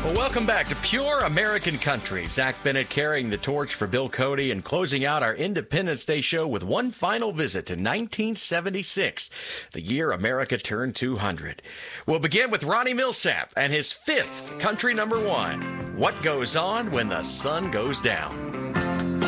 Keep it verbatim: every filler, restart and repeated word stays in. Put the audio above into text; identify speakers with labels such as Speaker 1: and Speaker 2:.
Speaker 1: Well, welcome back to Pure American Country. Zach Bennett carrying the torch for Bill Cody and closing out our Independence Day show with one final visit to nineteen seventy-six, the year America turned two hundred. We'll begin with Ronnie Milsap and his fifth country number one, What Goes On When the Sun Goes Down.